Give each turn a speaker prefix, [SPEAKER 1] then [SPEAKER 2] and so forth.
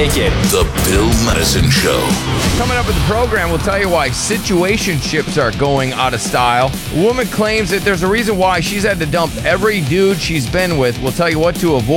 [SPEAKER 1] take it.
[SPEAKER 2] The Bill Madison Show.
[SPEAKER 3] Coming up with the program, we'll tell you why situationships are going out of style. A woman claims that there's a reason why she's had to dump every dude she's been with. We'll tell you what to avoid.